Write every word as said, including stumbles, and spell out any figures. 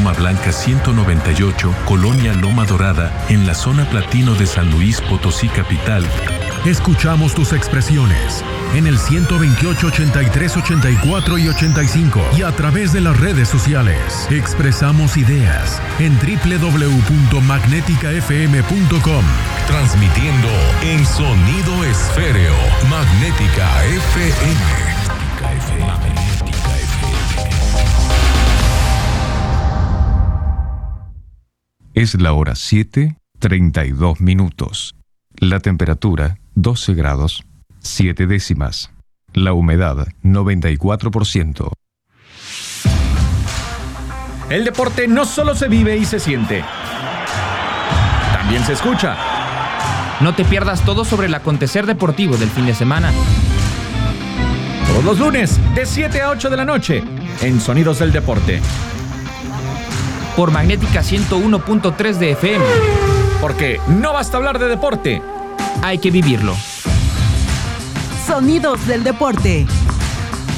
Loma Blanca ciento noventa y ocho, Colonia Loma Dorada, en la zona Platino de San Luis Potosí Capital. Escuchamos tus expresiones en el ciento veintiocho, ochenta y tres, ochenta y cuatro y ochenta y cinco y a través de las redes sociales. Expresamos ideas en doble u doble u doble u punto magnética f m punto com. Transmitiendo en sonido esféreo. Magnética F M. Magnética F M. Es la hora siete, treinta y dos minutos. La temperatura, doce grados, siete décimas. La humedad, noventa y cuatro por ciento. El deporte no solo se vive y se siente, también se escucha. No te pierdas todo sobre el acontecer deportivo del fin de semana. Todos los lunes, de siete a ocho de la noche, en Sonidos del Deporte. Por Magnética ciento uno punto tres de F M. Porque no basta hablar de deporte, hay que vivirlo. Sonidos del Deporte.